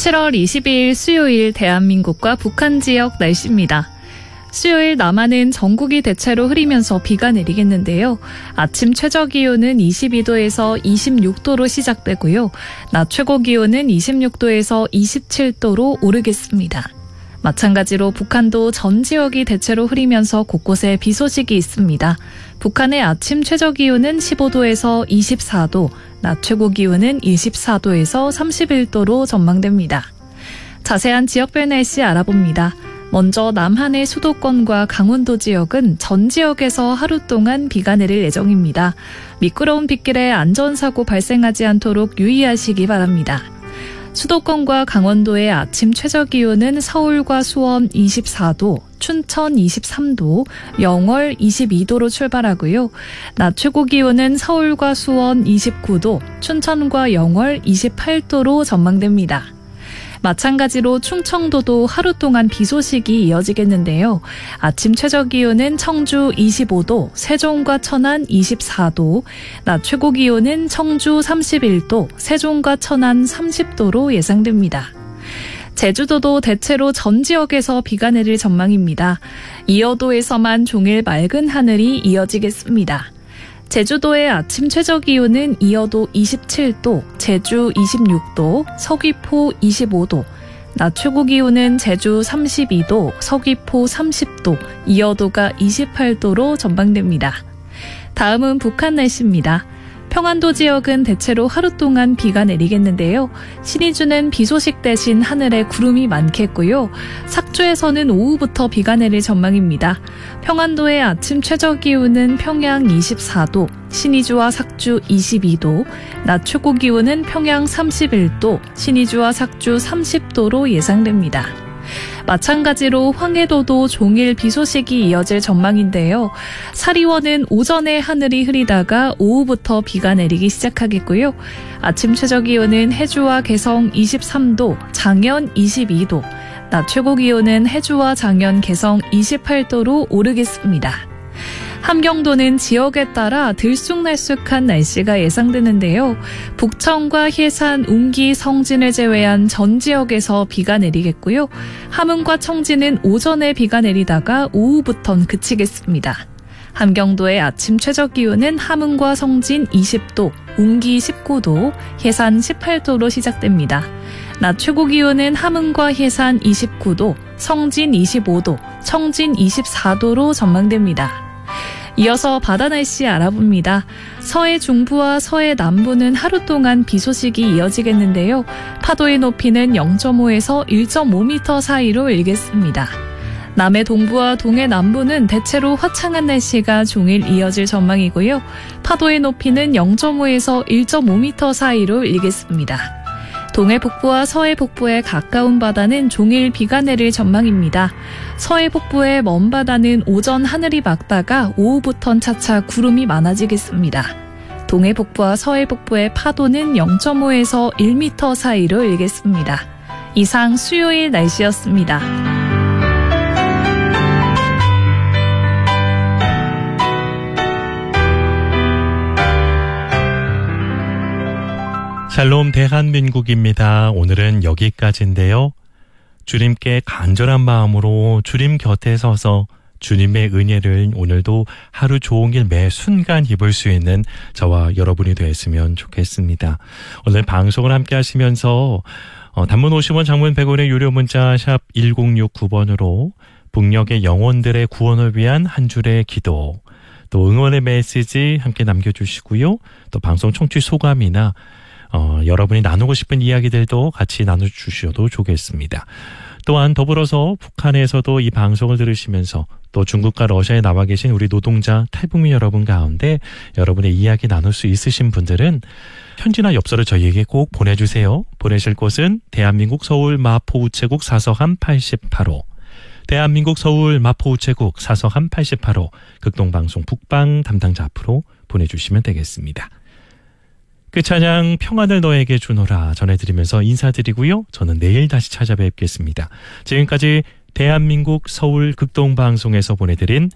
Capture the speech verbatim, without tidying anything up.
칠월 이십이일 수요일 대한민국과 북한 지역 날씨입니다. 수요일 남한은 전국이 대체로 흐리면서 비가 내리겠는데요. 아침 최저기온은 이십이도에서 이십육도로 시작되고요. 낮 최고기온은 이십육도에서 이십칠도로 오르겠습니다. 마찬가지로 북한도 전 지역이 대체로 흐리면서 곳곳에 비 소식이 있습니다. 북한의 아침 최저기온은 십오도에서 이십사도, 낮 최고기온은 이십사도에서 삼십일도로 전망됩니다. 자세한 지역별 날씨 알아봅니다. 먼저 남한의 수도권과 강원도 지역은 전 지역에서 하루 동안 비가 내릴 예정입니다. 미끄러운 빗길에 안전사고 발생하지 않도록 유의하시기 바랍니다. 수도권과 강원도의 아침 최저기온은 서울과 수원 이십사도, 춘천 이십삼도, 영월 이십이도로 출발하고요. 낮 최고기온은 서울과 수원 이십구도, 춘천과 영월 이십팔도로 전망됩니다. 마찬가지로 충청도도 하루 동안 비 소식이 이어지겠는데요. 아침 최저기온은 청주 이십오도, 세종과 천안 이십사도, 낮 최고기온은 청주 삼십일도, 세종과 천안 삼십도로 예상됩니다. 제주도도 대체로 전 지역에서 비가 내릴 전망입니다. 이어도에서만 종일 맑은 하늘이 이어지겠습니다. 제주도의 아침 최저기온은 이어도 이십칠도, 제주 이십육도, 서귀포 이십오도, 낮 최고기온은 제주 삼십이도, 서귀포 삼십도, 이어도가 이십팔도로 전망됩니다. 다음은 북한 날씨입니다. 평안도 지역은 대체로 하루 동안 비가 내리겠는데요. 신의주는 비 소식 대신 하늘에 구름이 많겠고요. 삭주에서는 오후부터 비가 내릴 전망입니다. 평안도의 아침 최저기온은 평양 이십사도, 신의주와 삭주 이십이도, 낮 최고기온은 평양 삼십일도, 신의주와 삭주 삼십도로 예상됩니다. 마찬가지로 황해도도 종일 비 소식이 이어질 전망인데요. 사리원은 오전에 하늘이 흐리다가 오후부터 비가 내리기 시작하겠고요. 아침 최저기온은 해주와 개성 이십삼도, 장현 이십이도, 낮 최고기온은 해주와 장현, 개성 이십팔도로 오르겠습니다. 함경도는 지역에 따라 들쑥날쑥한 날씨가 예상되는데요. 북천과 해산, 운기, 성진을 제외한 전 지역에서 비가 내리겠고요. 함흥과 청진은 오전에 비가 내리다가 오후부턴 그치겠습니다. 함경도의 아침 최저기온은 함흥과 성진 이십도, 운기 십구도, 해산 십팔도로 시작됩니다. 낮 최고기온은 함흥과 해산 이십구도, 성진 이십오도, 청진 이십사도로 전망됩니다. 이어서 바다 날씨 알아봅니다. 서해 중부와 서해 남부는 하루 동안 비 소식이 이어지겠는데요. 파도의 높이는 영점오에서 일점오미터 사이로 일겠습니다. 남해 동부와 동해 남부는 대체로 화창한 날씨가 종일 이어질 전망이고요. 파도의 높이는 영점오에서 일점오미터 사이로 일겠습니다. 동해 북부와 서해 북부의 가까운 바다는 종일 비가 내릴 전망입니다. 서해 북부의 먼 바다는 오전 하늘이 맑다가 오후부턴 차차 구름이 많아지겠습니다. 동해 북부와 서해 북부의 파도는 영점오에서 일미터 사이로 일겠습니다. 이상 수요일 날씨였습니다. 샬롬 대한민국입니다. 오늘은 여기까지인데요. 주님께 간절한 마음으로 주님 곁에 서서 주님의 은혜를 오늘도 하루 종일 매 순간 입을 수 있는 저와 여러분이 되었으면 좋겠습니다. 오늘 방송을 함께 하시면서 어, 단문 오십 원, 장문 백 원의 유료 문자 샵 일공육구 번으로 북녘의 영혼들의 구원을 위한 한 줄의 기도, 또 응원의 메시지 함께 남겨주시고요. 또 방송 청취 소감이나 어, 여러분이 나누고 싶은 이야기들도 같이 나눠주셔도 좋겠습니다. 또한 더불어서 북한에서도 이 방송을 들으시면서 또 중국과 러시아에 나와 계신 우리 노동자 탈북민 여러분 가운데 여러분의 이야기 나눌 수 있으신 분들은 편지나 엽서를 저희에게 꼭 보내주세요. 보내실 곳은 대한민국 서울 마포우체국 사서함 팔십팔호, 대한민국 서울 마포우체국 사서함 팔십팔호 극동방송 북방 담당자 앞으로 보내주시면 되겠습니다. 그 찬양 평안을 너에게 주노라 전해드리면서 인사드리고요. 저는 내일 다시 찾아뵙겠습니다. 지금까지 대한민국 서울 극동방송에서 보내드린